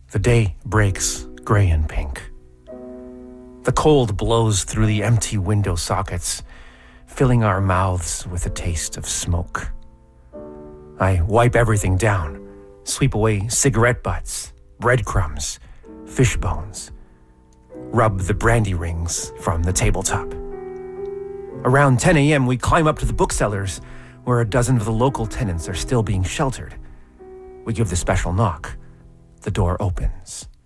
The day breaks gray and pink. The cold blows through the empty window sockets, filling our mouths with a taste of smoke. I wipe everything down, sweep away cigarette butts, breadcrumbs, fish bones, rub the brandy rings from the tabletop. Around 10 a.m., we climb up to the booksellers, where a dozen of the local tenants are still being sheltered. We give the special knock. The door opens.